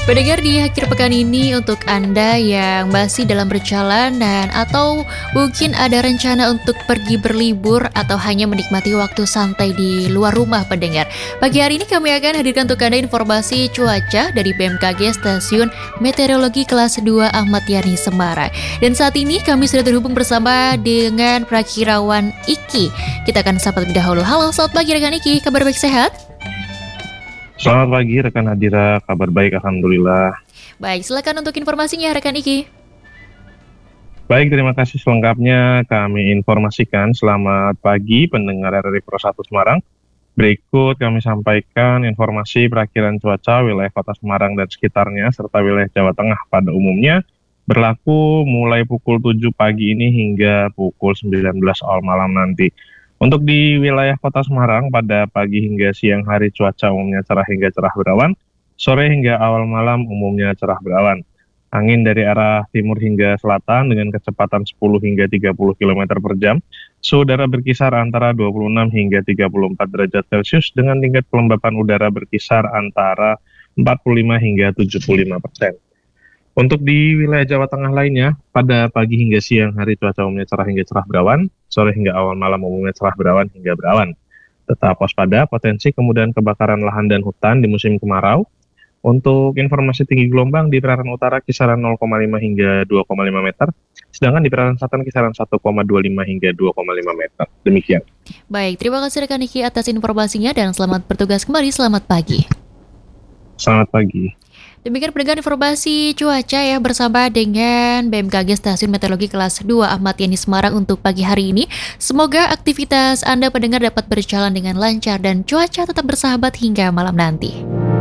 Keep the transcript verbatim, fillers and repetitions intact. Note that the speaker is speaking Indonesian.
Pendengar di akhir pekan ini untuk Anda yang masih dalam perjalanan atau mungkin ada rencana untuk pergi berlibur atau hanya menikmati waktu santai di luar rumah pendengar. Pagi hari ini kami akan hadirkan untuk Anda informasi cuaca dari B M K G Stasiun Meteorologi Kelas dua Ahmad Yani Semarang. Dan saat ini kami sudah terhubung bersama dengan Prakirawan Iki. Kita akan sapa terlebih dahulu. Halo, selamat pagi rekan Iki, kabar baik sehat? Selamat pagi rekan Hadira, kabar baik Alhamdulillah. Baik, silakan untuk informasinya rekan Iki. Baik, terima kasih selengkapnya kami informasikan. Selamat pagi pendengar R R I Pro satu Semarang. Berikut kami sampaikan informasi perakiran cuaca wilayah Kota Semarang dan sekitarnya serta wilayah Jawa Tengah pada umumnya berlaku mulai pukul tujuh pagi ini hingga pukul sembilan belas awal malam nanti. Untuk di wilayah Kota Semarang pada pagi hingga siang hari cuaca umumnya cerah hingga cerah berawan, sore hingga awal malam umumnya cerah berawan. Angin dari arah timur hingga selatan dengan kecepatan sepuluh hingga tiga puluh kilometer per jam. Suhu udara berkisar antara dua puluh enam hingga tiga puluh empat derajat Celcius dengan tingkat kelembapan udara berkisar antara empat puluh lima hingga tujuh puluh lima persen. Untuk di wilayah Jawa Tengah lainnya, pada pagi hingga siang hari cuaca umumnya cerah hingga cerah berawan, sore hingga awal malam umumnya cerah berawan hingga berawan. Tetap waspada potensi kemudahan kebakaran lahan dan hutan di musim kemarau. Untuk informasi tinggi gelombang di perairan utara kisaran nol koma lima hingga dua koma lima meter, sedangkan di perairan selatan kisaran satu koma dua lima hingga dua koma lima meter. Demikian. Baik, terima kasih rekan Iki atas informasinya dan selamat bertugas kembali, selamat pagi. Selamat pagi. Demikian pendengar informasi cuaca ya bersama dengan B M K G Stasiun Meteorologi Kelas dua Ahmad Yani Semarang untuk pagi hari ini. Semoga aktivitas Anda pendengar dapat berjalan dengan lancar dan cuaca tetap bersahabat hingga malam nanti.